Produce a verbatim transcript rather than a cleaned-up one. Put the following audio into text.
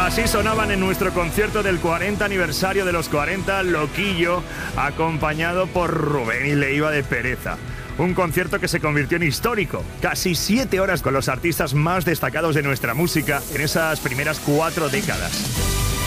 Así sonaban en nuestro concierto del cuarenta aniversario de los cuarenta, Loquillo, acompañado por Rubén y Leiva de Pereza. Un concierto que se convirtió en histórico. Casi siete horas con los artistas más destacados de nuestra música en esas primeras cuatro décadas.